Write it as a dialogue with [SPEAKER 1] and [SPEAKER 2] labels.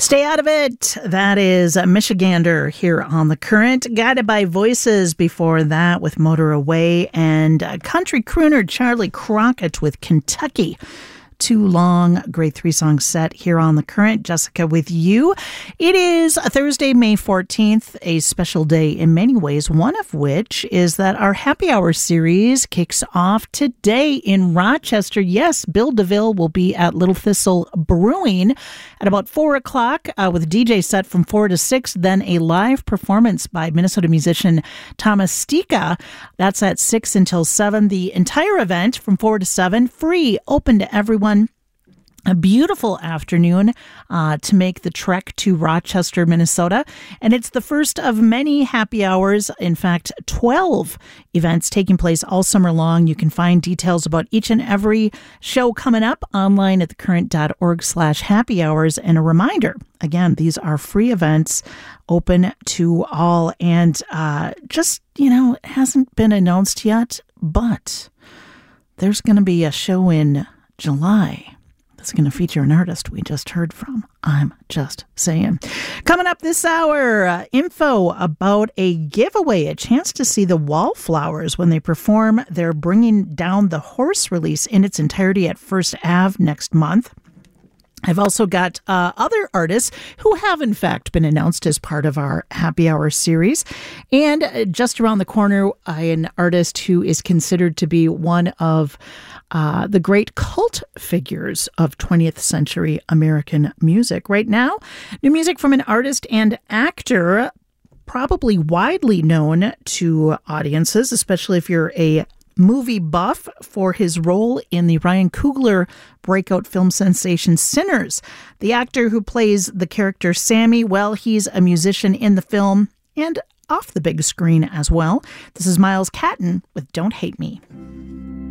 [SPEAKER 1] Stay out of it. That is Michigander here on The Current. Guided by Voices before that with Motor Away, and country crooner Charlie Crockett with Kentucky. Too long, great 3-song set here on The Current. Jessica with you. It is a Thursday, May 14th, a special day in many ways, one of which is that our Happy Hour series kicks off today in Rochester. Yes, Bill DeVille will be at Little Thistle Brewing at about 4 o'clock with a DJ set from 4 to 6, then a live performance by Minnesota musician Thomas Stika. That's at 6 until 7. The entire event from 4 to 7, free, open to everyone. A beautiful afternoon to make the trek to Rochester, Minnesota. And it's the first of many happy hours. In fact, 12 events taking place all summer long. You can find details about each and every show coming up online at thecurrent.org/happy hours. And a reminder, again, these are free events open to all. And it hasn't been announced yet, but there's going to be a show in July. It's going to feature an artist we just heard from. I'm just saying. Coming up this hour, info about a giveaway, a chance to see the Wallflowers when they perform their Bringing Down the Horse release in its entirety at First Ave next month. I've also got other artists who have, in fact, been announced as part of our Happy Hour series. And just around the corner, an artist who is considered to be one of the great cult figures of 20th century American music. Right now, new music from an artist and actor probably widely known to audiences, especially if you're a movie buff, for his role in the Ryan Coogler breakout film sensation Sinners. The actor who plays the character Sammy, well, he's a musician in the film and off the big screen as well. This is Miles Catton with Don't Hate Me.